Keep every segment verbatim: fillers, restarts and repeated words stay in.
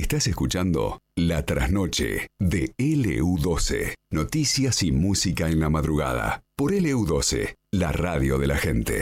Estás escuchando La Trasnoche de L U doce. Noticias y música en la madrugada. Por L U doce, la radio de la gente.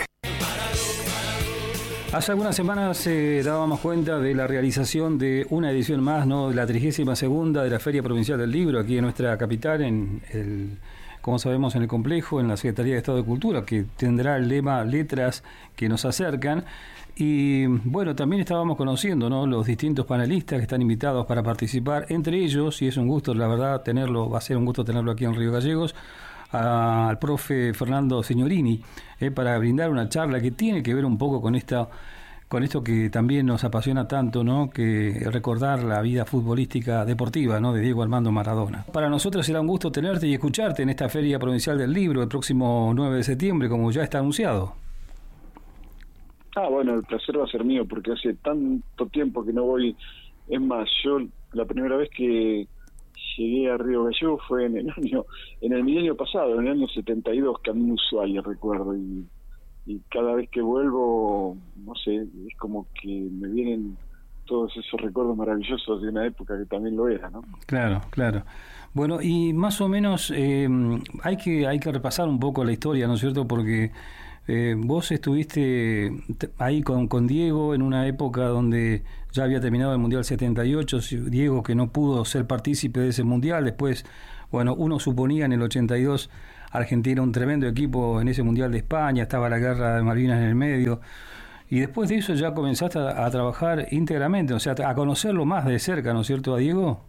Hace algunas semanas eh, dábamos cuenta de la realización de una edición más, ¿no?, de la trigésima segunda de la Feria Provincial del Libro, aquí en nuestra capital, en el, como sabemos, en el complejo, en la Secretaría de Estado de Cultura, que tendrá el lema Letras que nos acercan. Y bueno, también estábamos conociendo, ¿no?, los distintos panelistas que están invitados para participar, entre ellos, y es un gusto, la verdad, tenerlo, va a ser un gusto tenerlo aquí en Río Gallegos, a, al profe Fernando Signorini, eh, para brindar una charla que tiene que ver un poco con esta, con esto que también nos apasiona tanto, ¿no?, que recordar la vida futbolística deportiva, ¿no?, de Diego Armando Maradona. Para nosotros será un gusto tenerte y escucharte en esta Feria Provincial del Libro el próximo nueve de septiembre, como ya está anunciado. Ah, bueno, el placer va a ser mío, porque hace tanto tiempo que no voy. Es más, yo la primera vez que llegué a Río Gallegos fue en el año, en el milenio pasado, en el año setenta y dos, Camino Ushuaia, recuerdo, y, y cada vez que vuelvo, no sé, es como que me vienen todos esos recuerdos maravillosos de una época que también lo era, ¿no? Claro, claro. Bueno, y más o menos eh, hay que hay que repasar un poco la historia, ¿no es cierto?, porque Eh, vos estuviste ahí con, con Diego en una época donde ya había terminado el Mundial setenta y ocho, Diego que no pudo ser partícipe de ese Mundial. Después, bueno, uno suponía en el ochenta y dos Argentina un tremendo equipo en ese Mundial de España, estaba la guerra de Malvinas en el medio, y después de eso ya comenzaste a, a trabajar íntegramente, o sea, a conocerlo más de cerca, ¿no es cierto?, a Diego.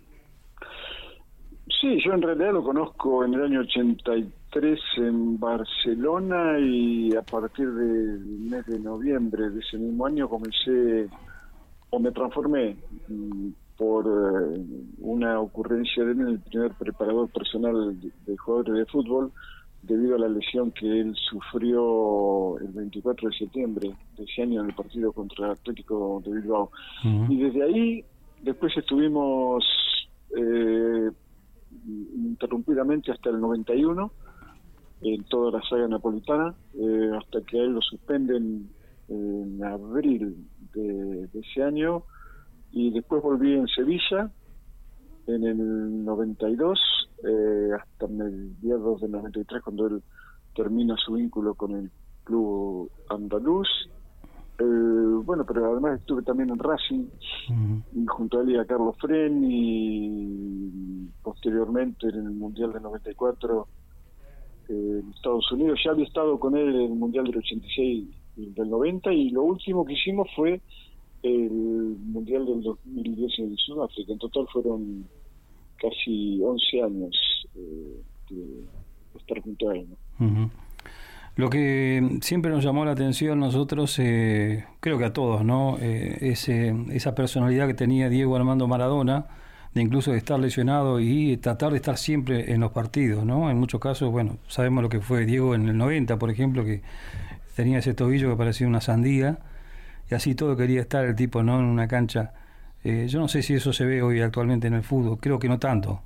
Sí, yo en realidad lo conozco en el año ochenta y tres en Barcelona, y a partir del mes de noviembre de ese mismo año comencé, o me transformé por eh, una ocurrencia de él en el primer preparador personal de, de jugadores de fútbol, debido a la lesión que él sufrió el veinticuatro de septiembre de ese año en el partido contra el Atlético de Bilbao. Uh-huh. Y desde ahí, después estuvimos eh, interrumpidamente hasta el noventa y uno en toda la saga napolitana, eh, hasta que a él lo suspenden en abril de, de ese año, y después volví en Sevilla en el noventa y dos, eh, hasta mediados del noventa y tres, cuando él termina su vínculo con el club andaluz. Eh, bueno, pero además estuve también en Racing, uh-huh, y junto a él y a Carlos Fren, y posteriormente en el Mundial del noventa y cuatro eh, en Estados Unidos. Ya había estado con él en el Mundial del ochenta y seis y del noventa, y lo último que hicimos fue el Mundial del dos mil diez en Sudáfrica. En total fueron casi once años eh, de estar junto a él, ¿no? Uh-huh. Lo que siempre nos llamó la atención nosotros, eh, creo que a todos, ¿no?, eh, ese, esa personalidad que tenía Diego Armando Maradona, de incluso de estar lesionado y tratar de estar siempre en los partidos, ¿no? En muchos casos, bueno, sabemos lo que fue Diego en el noventa, por ejemplo, que tenía ese tobillo que parecía una sandía, y así todo quería estar el tipo, ¿no?, en una cancha. Eh, yo no sé si eso se ve hoy actualmente en el fútbol, creo que no tanto.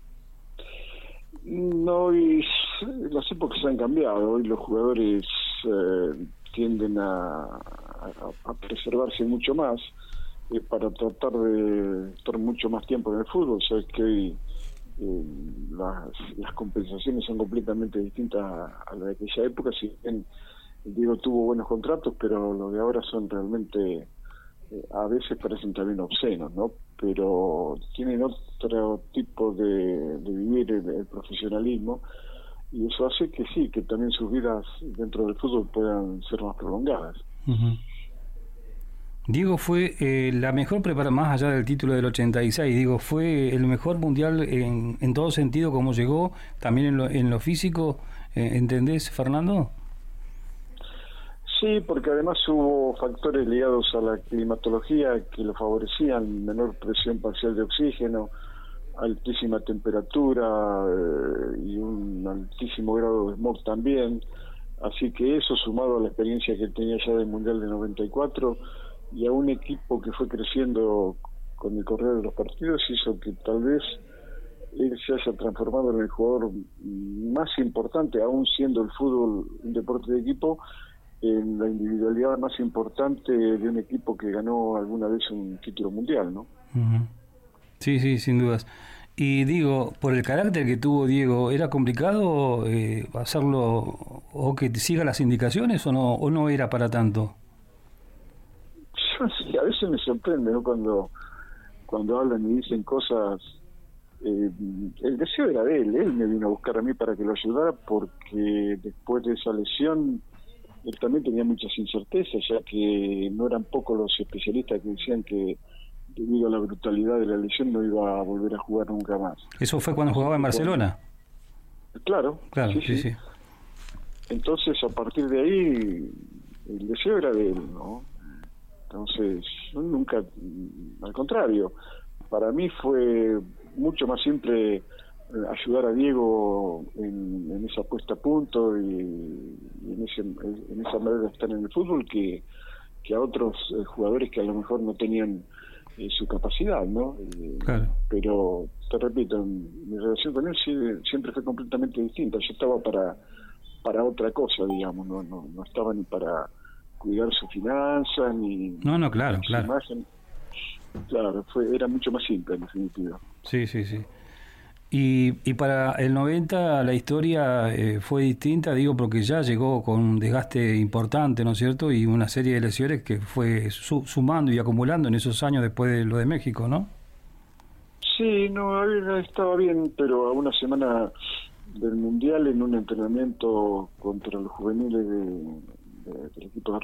No, y las épocas han cambiado. Hoy los jugadores eh, tienden a, a, a preservarse mucho más eh, para tratar de estar mucho más tiempo en el fútbol. Sabes que hoy eh, las, las compensaciones son completamente distintas a, a la de aquella época. Si bien Diego tuvo buenos contratos, pero los de ahora son realmente, eh, a veces parecen también obscenos, ¿no? Pero tienen otro tipo de, de vivir el, el profesionalismo, y eso hace que sí, que también sus vidas dentro del fútbol puedan ser más prolongadas. Uh-huh. Diego fue eh, la mejor preparación, más allá del título del ochenta y seis, digo, fue el mejor mundial en, en todo sentido, como llegó, también en lo, en lo físico, eh, ¿entendés, Fernando? Sí, porque además hubo factores ligados a la climatología que lo favorecían: menor presión parcial de oxígeno, altísima temperatura eh, y un altísimo grado de smog también. Así que eso, sumado a la experiencia que tenía ya del Mundial de noventa y cuatro y a un equipo que fue creciendo con el correr de los partidos, hizo que tal vez él se haya transformado en el jugador más importante, aún siendo el fútbol un deporte de equipo, en la individualidad más importante de un equipo que ganó alguna vez un título mundial, ¿no? Uh-huh. Sí, sí, sin dudas. Y digo, por el carácter que tuvo Diego, ¿era complicado eh, hacerlo o que siga las indicaciones o no, o no era para tanto? Sí, a veces me sorprende, ¿no? Cuando, cuando hablan y dicen cosas, eh, el deseo era de él, él me vino a buscar a mí para que lo ayudara porque después de esa lesión él también tenía muchas incertezas, ya que no eran pocos los especialistas que decían que debido a la brutalidad de la lesión no iba a volver a jugar nunca más. ¿Eso fue cuando jugaba en Barcelona? Claro, claro, sí, sí, sí. Entonces, a partir de ahí, el deseo era de él, ¿no? Entonces, yo nunca, al contrario, para mí fue mucho más simple ayudar a Diego en, en esa puesta a punto y, y en, ese, en esa manera de estar en el fútbol que, que a otros eh, jugadores que a lo mejor no tenían eh, su capacidad, ¿no? Eh, claro. Pero, te repito, mi relación con él sí, siempre fue completamente distinta. Yo estaba para para otra cosa, digamos, no no, no estaba ni para cuidar su finanza, ni... No, no, claro, su claro. imagen. Claro, fue, era mucho más simple, en definitiva. Sí, sí, sí. Y, y para el noventa la historia eh, fue distinta, digo, porque ya llegó con un desgaste importante, ¿no es cierto? Y una serie de lesiones que fue su, sumando y acumulando en esos años después de lo de México, ¿no? Sí, no, estaba bien, pero a una semana del Mundial, en un entrenamiento contra los juveniles de, de, del equipo de